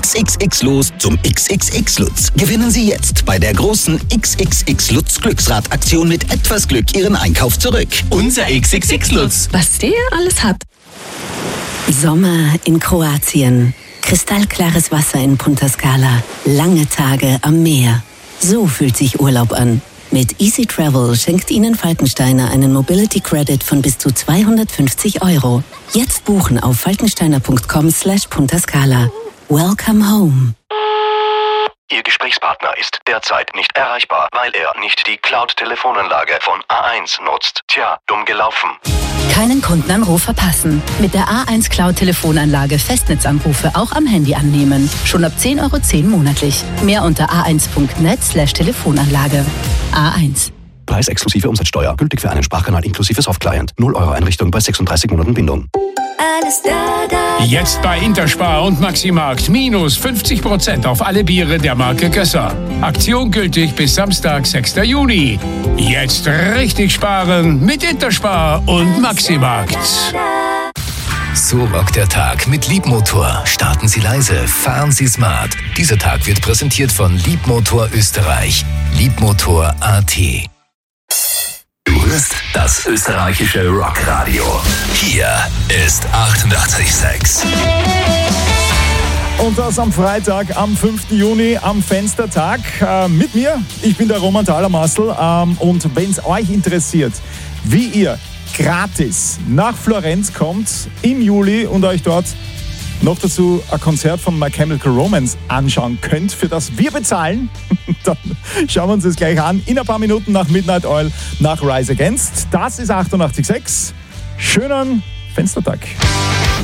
XXX los zum XXX-Lutz. Gewinnen Sie jetzt bei der großen XXX-Lutz-Glücksrad-Aktion mit etwas Glück Ihren Einkauf zurück. Unser XXX-Lutz. Was der alles hat. Sommer in Kroatien. Kristallklares Wasser in Punta Scala. Lange Tage am Meer. So fühlt sich Urlaub an. Mit Easy Travel schenkt Ihnen Falkensteiner einen Mobility Credit von bis zu 250 €. Jetzt buchen auf falkensteiner.com/Punta Scala. Welcome home. Ihr Gesprächspartner ist derzeit nicht erreichbar, weil er nicht die Cloud-Telefonanlage von A1 nutzt. Tja, dumm gelaufen. Keinen Kundenanruf verpassen. Mit der A1 Cloud-Telefonanlage Festnetzanrufe auch am Handy annehmen. Schon ab 10,10 € monatlich. Mehr unter a1.net/Telefonanlage. A1. Preis exklusive Umsatzsteuer. Gültig für einen Sprachkanal inklusive Softclient. 0 € Einrichtung bei 36 Monaten Bindung. Alles da. Jetzt bei Interspar und Maximarkt minus 50% auf alle Biere der Marke Gösser. Aktion gültig bis Samstag, 6. Juni. Jetzt richtig sparen mit Interspar und Maximarkt. So rockt der Tag mit Liebmotor. Starten Sie leise, fahren Sie smart. Dieser Tag wird präsentiert von Liebmotor Österreich. Liebmotor.at. Du hörst das österreichische Rockradio. Hier ist 88,6. Und das am Freitag, am 5. Juni, am Fenstertag. Mit mir, ich bin der Roman Thaler-Marcel. Und wenn es euch interessiert, wie ihr gratis nach Florenz kommt im Juli und euch dort noch dazu ein Konzert von My Chemical Romance anschauen könnt, für das wir bezahlen, dann schauen wir uns das gleich an. In ein paar Minuten nach Midnight Oil, nach Rise Against. Das ist 88,6. Schönen Fenstertag.